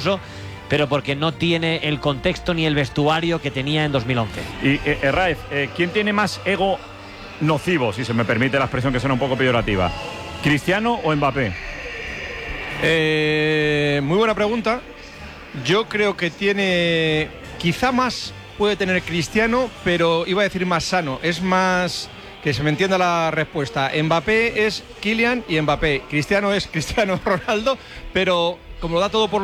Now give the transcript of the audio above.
talentoso, pero porque no tiene el contexto ni el vestuario que tenía en 2011. Y Raif, ¿quién tiene más ego nocivo, si se me permite la expresión que suena un poco peyorativa? ¿Cristiano o Mbappé? Muy buena pregunta. Yo creo que tiene, quizá más puede tener Cristiano, pero iba a decir más sano. Es más, que se me entienda la respuesta. Mbappé es Kylian y Mbappé. Cristiano es Cristiano Ronaldo, pero como lo da todo por